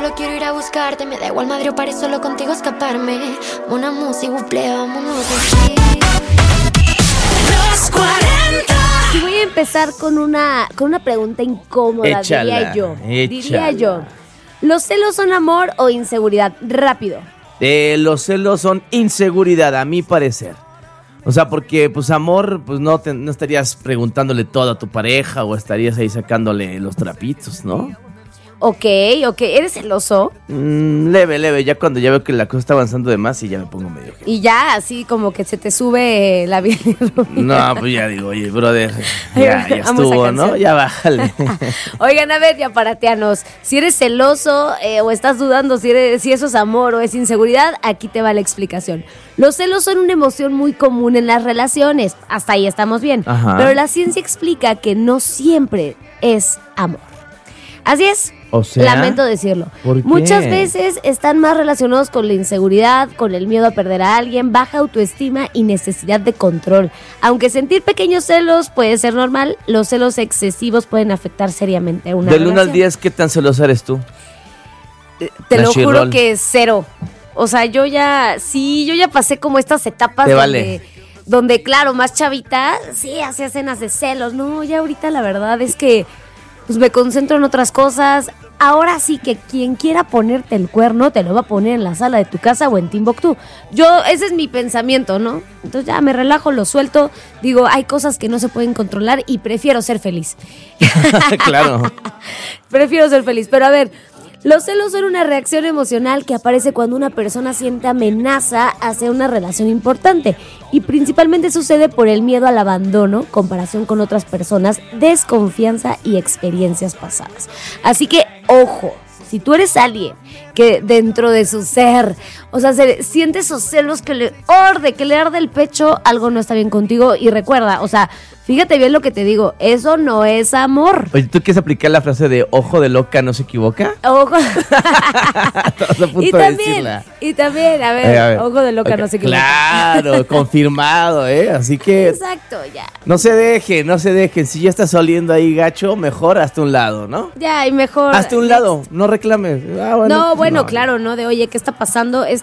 solo quiero ir a buscarte. Me da igual madre o paré solo contigo escaparme. Una música, vámonos de aquí. Los 40. Y voy a empezar con una pregunta incómoda, Échala. Diría yo. ¿Los celos son amor o inseguridad? Rápido. Los celos son inseguridad, a mi parecer. O sea, porque pues amor, pues no estarías preguntándole todo a tu pareja o estarías ahí sacándole los trapitos, ¿no? Ok. ¿Eres celoso? Leve, ya cuando ya veo que la cosa está avanzando de más y ya me pongo medio... Y ya así como que se te sube la bilirrubina. No, pues ya digo, oye, brother, ya Amo esa estuvo, ¿no? canción. Ya bájale. Oigan, a ver, ya parateanos. Si eres celoso o estás dudando si eso es amor o es inseguridad, aquí te va la explicación. Los celos son una emoción muy común en las relaciones. Hasta ahí estamos bien. Ajá. Pero la ciencia explica que no siempre es amor. Así es. O sea, lamento decirlo. ¿por qué? Muchas veces están más relacionados con la inseguridad, con el miedo a perder a alguien, baja autoestima y necesidad de control. Aunque sentir pequeños celos puede ser normal, los celos excesivos pueden afectar seriamente a una Del 1 al relación. 10, ¿qué tan celosa eres tú? Te La lo Chirrol. juro que es 0. O sea, yo ya pasé como estas etapas Te vale. donde, claro, más chavita, sí, hacía escenas de celos. No, ya ahorita la verdad es que pues me concentro en otras cosas. Ahora sí que quien quiera ponerte el cuerno te lo va a poner en la sala de tu casa o en Timbuktu. Ese es mi pensamiento, ¿no? Entonces ya me relajo, lo suelto. Digo, hay cosas que no se pueden controlar y prefiero ser feliz. Claro. Prefiero ser feliz. Pero a ver, los celos son una reacción emocional que aparece cuando una persona siente amenaza hacia una relación importante y principalmente sucede por el miedo al abandono, comparación con otras personas, desconfianza y experiencias pasadas. Así que, ojo, si tú eres alguien que dentro de su ser, o sea, siente esos celos que le arde el pecho, algo no está bien contigo y recuerda, o sea, fíjate bien lo que te digo, eso no es amor. Oye, ¿tú quieres aplicar la frase de ojo de loca no se equivoca? Ojo. Estás a punto de decirla. Y también, a ver, ojo de loca, Ok, no se equivoca. Claro, confirmado, Así que Exacto, ya. no se dejen. Si ya estás oliendo ahí gacho, mejor hazte un lado, ¿no? Ya, y mejor. Hazte un lado, no reclames. Bueno, claro, ¿no? De oye, ¿qué está pasando?